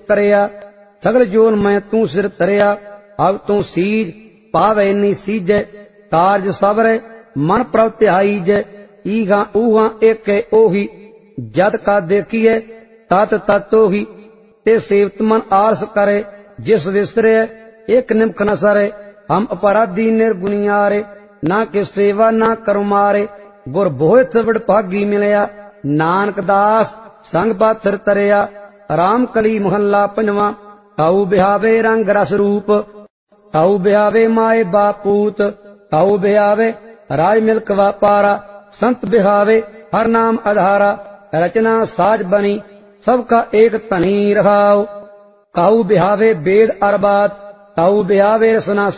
करिया, सगल जोन मैं तू सिर तरिया। अब तू सीज पावे नी सीजे, कारज सबरे मन प्रभ ध्याईजे। ईगा ऊगा एके ओही, जद का देखिए तत तत ओही। ते सेवत मन आलस करे, जिस विसरे एक निमख न सरे। हम अपराधी निर्गुनियारे, ना के सेवा ना करु मारे। गुर भोय बड़ भागी मिलया, नानक दास संग पाथर तरिया। राम कली महला पंजवा। ताऊ बिहावे रंग रस रूप, ताऊ बिहावे माए बापूत। ताऊ बिहावे राज मिल्क वापारा, संत बिहावे हर नाम आधारा। रचना साज बनी, सबका एक धनी रहाओ। ताऊ बिहावे वेद अरबात, ताऊ बिहावे रसना